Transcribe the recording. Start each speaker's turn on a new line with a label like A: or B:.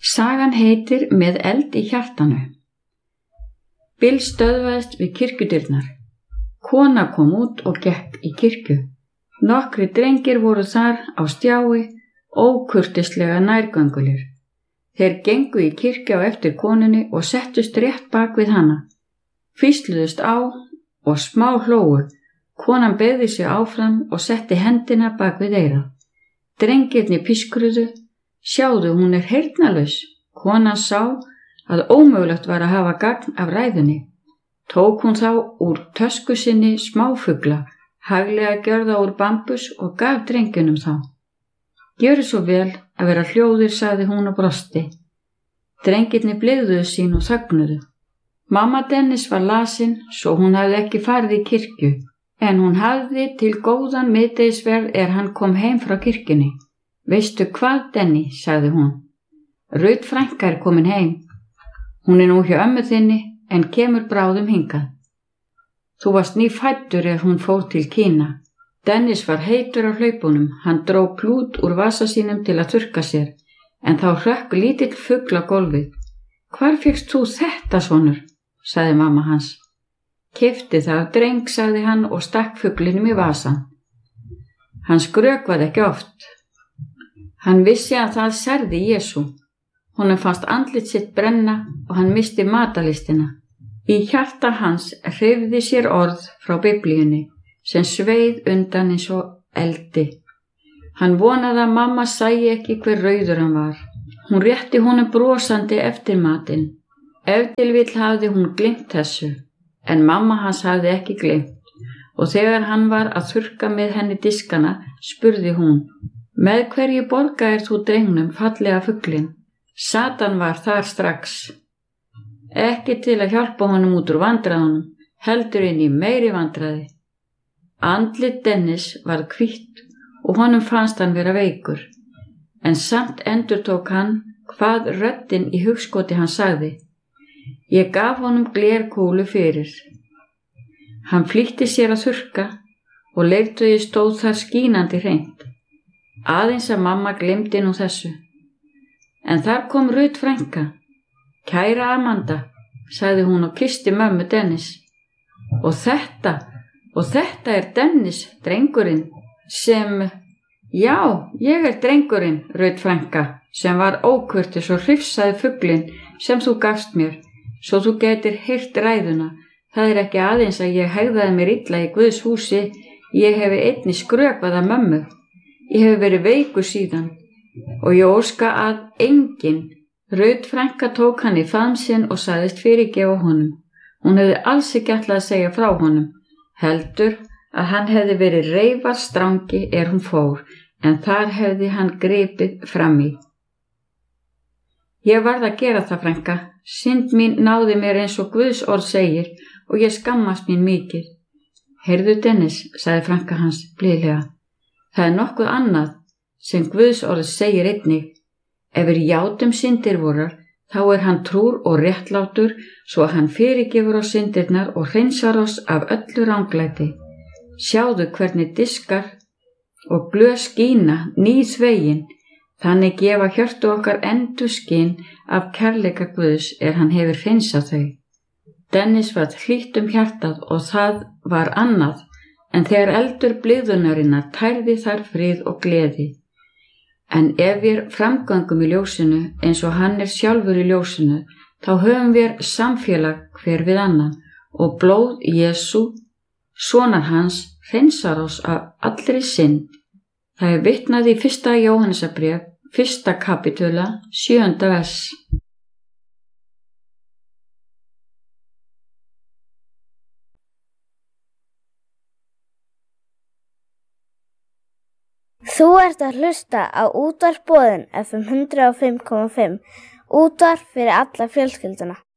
A: Sagan heitir Með eld í hjartanu. Bill stöðvaðist við kirkjudyrnar. Kona kom út og gekk í kirkju. Nokkrir drengir voru þar á stjái, ókurteislega nærgöngulir. Þeir gengu í kirkju á eftir konunni og settust rétt bak við hana. Hvísluðust á og smá hlógu. Konan beygði sig áfram og setti hendina bak við eyrað. Drengirnir pískruðu. Sjáðu, hún er heyrnarlaus. Konan sá að ómögulegt var að hafa gagn af ræðunni. Tók hún þá úr tösku sinni smáfugla, haglega gjörða úr bambus og gaf drengjunum þá. Gjörðu svo vel að vera hljóðir, sagði hún og brosti. Drengirnir blygðuðu sín og þögnuðu. Mamma Dennis var lasin, svo hún hafði ekki farið í kirkju, en hún hafði til góðan miðdegisverð hann kom heim frá kirkjunni. Veistu hvað, Denny, sagði hún. Rut frænka er komin heim. Hún er nú hjá ömmu þinni en kemur bráðum hingað. Þú varst nýfæddur hún fór til Kína. Dennis var heitur á hlaupunum. Hann dró klút úr vasa sínum til að þurrka sér, en þá hrökk lítill fugl á gólfið. Hvar fékkst þú þetta, sonur? Sagði mamma hans. Keypti það af dreng, sagði hann og stakk fuglinum í vasann. Hann skrökvaði ekki oft. Hann vissi að það særði Jesú. Honum fannst andlit sitt brenna og hann missti matalistina. Í hjarta hans hreyfði sér orð frá Biblíunni sem sveið undan eins og eldi. Hann vonaði að mamma sæi ekki hver rauður hann var. Hún rétti honum brosandi eftir matinn. Ef til vill hafði hún gleymt þessu, en mamma hans hafði ekki gleymt, og þegar hann var að þurrka með henni diskana, spurði hún: Með hverju borgaðir þú drengnum fallega fuglinn? Satan var þar strax. Ekki til að hjálpa honum út úr vandræðunum, heldur inn í meiri vandræði. Andlit Dennis var hvítt og honum fannst hann vera veikur, en samt endurtók hann hvað röddin í hugskoti hann sagði. Ég gaf honum glerkúlu fyrir. Hann flýtti sér að þurrka og leirtögi stóð þar skínandi hreint. Aðeins að mamma gleymdi nú þessu. En þar kom Rut frænka. Kæra Amanda, sagði hún og kyssti mömmu Dennis. Og þetta er Dennis, drengurinn, sem... Já, ég er drengurinn, Rut frænka, sem var ókurteis og hrifsaði fuglinn sem þú gafst mér, svo þú getur heyrt ræðuna. Það er ekki aðeins að ég hegðaði mér illa í Guðs húsi, ég hefi einnig skrökvað að mömmu. Ég hef verið veikur síðan og ég óska að enginn. Rut frænka tók hann í faðm sinn og sagðist fyrirgefa honum. Hún hefði alls ekki ætlað að segja frá honum, heldur að hann hefði verið reifarstrangi hún fór, en þar hefði hann gripið fram í. Ég varð að gera það, frænka. Synd mín náði mér eins og Guðs orð segir og ég skammast mín mikið. Heyrðu, Dennis, sagði frænka hans blíðlega. Það er nokkuð annað sem Guðs orð segir einnig. Ef við játum syndir vorar, þá er hann trúr og réttlátur, svo að hann fyrirgefur á syndirnar og hreinsar oss af öllu ranglæti. Sjáðu hvernig diskar og glös skína nýþvegin, þannig gefa hjörtu okkar endurskinn af kærleika Guðs hann hefur hreinsað þau. Dennis var hlýtt hjartað og það var annað, en þegar eldur blygðunarinnar tærði þar frið og gleði. En ef við framgöngum í ljósinu eins og hann er sjálfur í ljósinu, þá höfum við samfélag hver við annan og blóð Jesú, sonar hans, hreinsar oss af allri synd. Það er vitnað í 1. Jóhannesarbréf, 1. kapitula, 7. vers.
B: Þú ert að hlusta á Útvarp Boðin FM 105,5, útvarp fyrir alla fjölskylduna.